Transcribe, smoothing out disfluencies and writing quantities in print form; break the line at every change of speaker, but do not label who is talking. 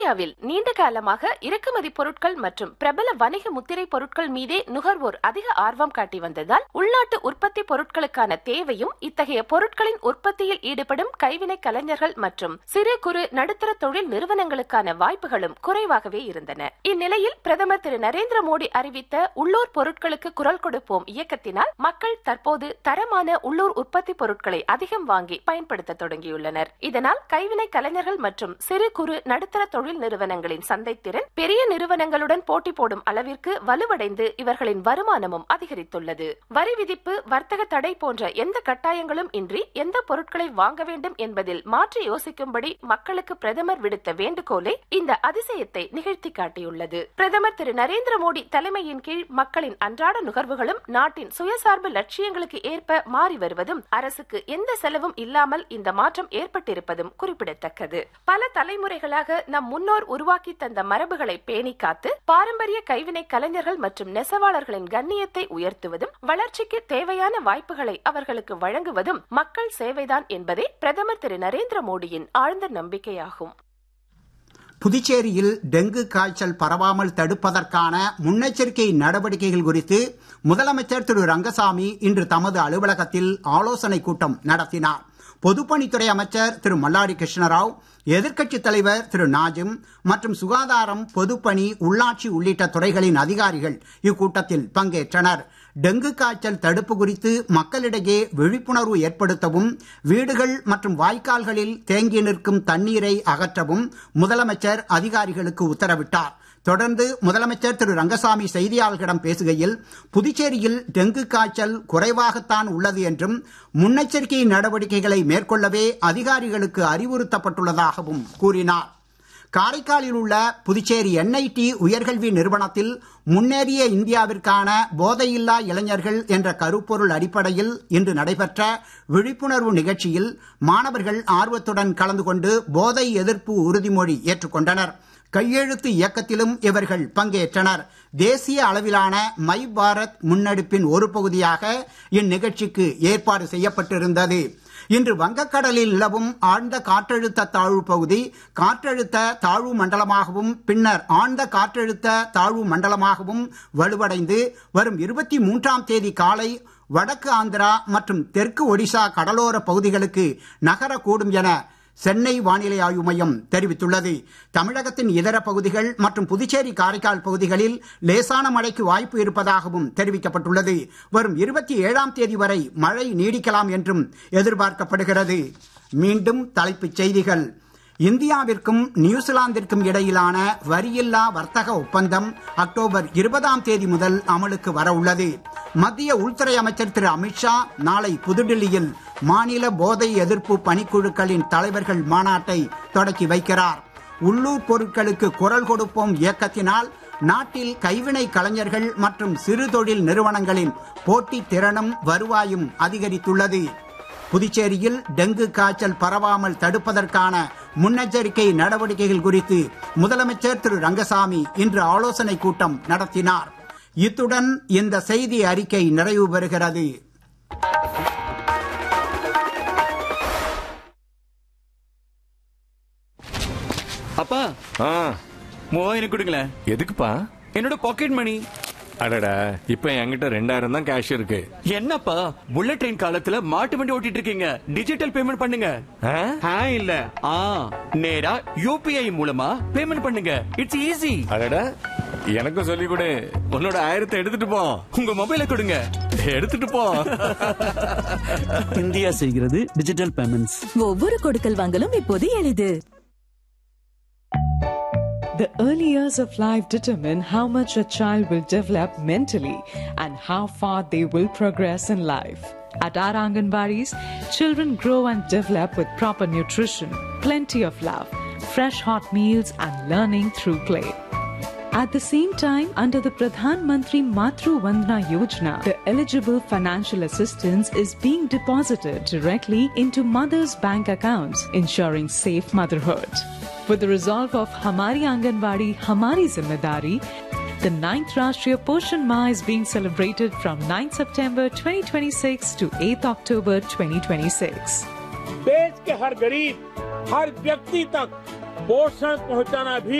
இந்தியாவில் நீண்ட காலமாக இறக்குமதி பொருட்கள் மற்றும் பிரபல வணிக முத்திரை பொருட்கள் மீதே நுகர்வோர் அதிக ஆர்வம் காட்டி வந்ததால் உள்நாட்டு உற்பத்தி பொருட்களுக்கான தேவையும் இத்தகைய பொருட்களின் உற்பத்தியில் ஈடுபடும் கைவினை கலைஞர்கள் மற்றும் சிறு குறு நடுத்தர தொழில் நிறுவனங்களுக்கான வாய்ப்புகளும் குறைவாகவே இருந்தன. இந்நிலையில் பிரதமர் திரு நரேந்திர மோடி அறிவித்த உள்ளூர் பொருட்களுக்கு குரல் கொடுப்போம் இயக்கத்தினால் மக்கள் தற்போது தரமான உள்ளூர் உற்பத்தி பொருட்களை அதிகம் வாங்கி பயன்படுத்த தொடங்கியுள்ளனர். இதனால் கைவினை கலைஞர்கள் மற்றும் சிறு குறு நடுத்தர தொழில் நிறுவனங்களின் சந்தைத்திறன் பெரிய நிறுவனங்களுடன் போட்டி போடும் அளவிற்கு வலுவடைந்து இவர்களின் வருமானமும் அதிகரித்துள்ளது. வரி விதிப்பு, வர்த்தக தடை போன்ற எந்த கட்டாயங்களும் இன்றி எந்த பொருட்களை வாங்க வேண்டும் என்பதில் மாற்றி யோசிக்கும்படி மக்களுக்கு பிரதமர் விடுத்த வேண்டுகோளே இந்த அதிசயத்தை நிகழ்த்தி காட்டியுள்ளது. பிரதமர் திரு நரேந்திர மோடி தலைமையின் கீழ் மக்களின் அன்றாட நுகர்வுகளும் நாட்டின் சுயசார்பு லட்சியங்களுக்கு ஏற்ப மாறி வருவதும் அரசுக்கு எந்த செலவும் இல்லாமல் இந்த மாற்றம் ஏற்பட்டிருப்பதும் குறிப்பிடத்தக்கது. பல தலைமுறைகளாக நம் முன்னோர் உருவாக்கி தந்த மரபுகளை பேணி காத்து பாரம்பரிய கைவினை கலைஞர்கள் மற்றும் நெசவாளர்களின் கண்ணியத்தை உயர்த்துவதும் வளர்ச்சிக்கு தேவையான வாய்ப்புகளை அவர்களுக்கு வழங்குவதும் மக்கள் சேவைதான் என்பதே பிரதமர் திரு நரேந்திர மோடியின் ஆழ்ந்த நம்பிக்கையாகும்.
புதுச்சேரியில் டெங்கு காய்ச்சல் பரவாமல் தடுப்பதற்கான முன்னெச்சரிக்கை நடவடிக்கைகள் குறித்து முதலமைச்சர் திரு ரங்கசாமி இன்று தமது அலுவலகத்தில் ஆலோசனைக் கூட்டம் நடத்தினார். பொதுப்பணித்துறை அமைச்சர் திரு மல்லாடி கிருஷ்ணராவ், எதிர்க்கட்சித் தலைவர் திரு நாஜிம் மற்றும் சுகாதாரம், பொதுப்பணி, உள்ளாட்சி உள்ளிட்ட துறைகளின் அதிகாரிகள் இக்கூட்டத்தில் பங்கேற்றனர். டெங்கு காய்ச்சல் தடுப்பு குறித்து மக்களிடையே விழிப்புணர்வு ஏற்படுத்தவும் வீடுகள் மற்றும் வாய்க்கால்களில் தேங்கி நிற்கும் தண்ணீரை அகற்றவும் முதலமைச்சர் அதிகாரிகளுக்கு உத்தரவிட்டார். தொடர்ந்து முதலமைச்சர் திரு ரங்கசாமி செய்தியாளர்களிடம் பேசுகையில் புதுச்சேரியில் டெங்கு காய்ச்சல் குறைவாகத்தான் உள்ளது என்றும் முன்னெச்சரிக்கை நடவடிக்கைகளை மேற்கொள்ளவே அதிகாரிகளுக்கு அறிவுறுத்தப்பட்டுள்ளதாகவும் கூறினார். காரைக்காலில் உள்ள புதுச்சேரி என்ஐடி உயர்கல்வி நிறுவனத்தில் முன்னேறிய இந்தியாவிற்கான போதையில்லா இளைஞர்கள் என்ற கருப்பொருள் அடிப்படையில் இன்று நடைபெற்ற விழிப்புணர்வு நிகழ்ச்சியில் மாணவர்கள் ஆர்வத்துடன் கலந்து கொண்டு போதை எதிர்ப்பு உறுதிமொழி ஏற்றுக்கொண்டனர். கையெழுத்து இயக்கத்திலும் இவர்கள் பங்கேற்றனர். தேசிய அளவிலான மை பாரத் முன்னெடுப்பின் ஒரு பகுதியாக இந்நிகழ்ச்சிக்கு ஏற்பாடு செய்யப்பட்டிருந்தது. இன்று வங்கக்கடலில் நிலவும் ஆழ்ந்த காற்றழுத்த தாழ்வு பகுதி காற்றழுத்த தாழ்வு மண்டலமாகவும் பின்னர் ஆழ்ந்த காற்றழுத்த தாழ்வு மண்டலமாகவும் வலுவடைந்து வரும் 23ஆம் தேதி காலை வடக்கு ஆந்திரா மற்றும் தெற்கு ஒடிசா கடலோர பகுதிகளுக்கு நகரக்கூடும் என சென்னை வானிலை ஆய்வு மையம் தெரிவித்துள்ளது. தமிழகத்தின் இதர பகுதிகள் மற்றும் புதுச்சேரி, காரைக்கால் பகுதிகளில் லேசான மழைக்கு வாய்ப்பு இருப்பதாகவும் தெரிவிக்கப்பட்டுள்ளது. வரும் 27ஆம் தேதி வரை மழை நீடிக்கலாம் என்றும் எதிர்பார்க்கப்படுகிறது. மீண்டும் தலைப்புச் செய்திகள். இந்தியாவிற்கும் நியூசிலாந்திற்கும் இடையிலான வரியில்லா வர்த்தக ஒப்பந்தம் அக்டோபர் 20ஆம் தேதி முதல் அமலுக்கு வர உள்ளது. மத்திய உள்துறை அமைச்சர் திரு அமித்ஷா நாளை புதுடில்லியில் மாநில போதை எதிர்ப்பு பணிக்குழுக்களின் தலைவர்கள் மாநாட்டை தொடக்கி வைக்கிறார். உள்ளூர் பொருட்களுக்கு குரல் கொடுப்போம் இயக்கத்தினால் நாட்டில் கைவினை கலைஞர்கள் மற்றும் சிறு தொழில் நிறுவனங்களின் போட்டி திறனும் வருவாயும் அதிகரித்துள்ளது. புதுச்சேரியில் டெங்கு காய்ச்சல் பரவாமல் தடுப்பதற்கான முன்னெச்சரிக்கை நடவடிக்கைகள் குறித்து முதலமைச்சர் திரு ரங்கசாமி இன்று ஆலோசனைக் கூட்டம் நடத்தினார். இத்துடன் இந்த செய்தி அறிக்கை நிறைவு பெறுகிறது.
அப்பா, 3000 கொடுங்களேன்.
எதுக்குப்பா?
என்னோட பாக்கெட் மணி.
அடடா, இப்ப என்கிட்ட 2000 தான் கேஷ் இருக்கு.
என்னப்பா, புல்லட் ட்ரெயின் காலத்துல மாட்டு வண்டி ஓட்டிட்டு இருக்கீங்க. டிஜிட்டல் பேமெண்ட் பண்ணுங்க. இல்ல நேரா யூபிஐ மூலமா பேமெண்ட் பண்ணுங்க. It's easy.
அடடா, எனக்கும் சொல்லி கொடு. உன்னோட 1000 எடுத்துட்டு போ.
உங்க மொபைலை கொடுங்க.
எடுத்துட்டு போ.
இந்தியா செய்கிறது டிஜிட்டல் பேமெண்ட்ஸ்.
ஒவ்வொரு கொடுக்கல் வாங்கலும் இப்போது எளிது.
The early years of life determine how much a child will develop mentally and how far they will progress in life. At our Anganwadis, children grow and develop with proper nutrition, plenty of love, fresh hot meals and learning through play. At the same time, under the Pradhan Mantri Matru Vandana Yojana, the eligible financial assistance is being deposited directly into mothers' bank accounts, ensuring safe motherhood. With the resolve of Hamari Anganwadi, Hamari Zimmedari, the 9th Rashtriya Poshan Ma is being celebrated from 9th September 2026 to 8th October 2026.
देश के हर गरीब, हर व्यक्ति तक पोषण पहुंचाना भी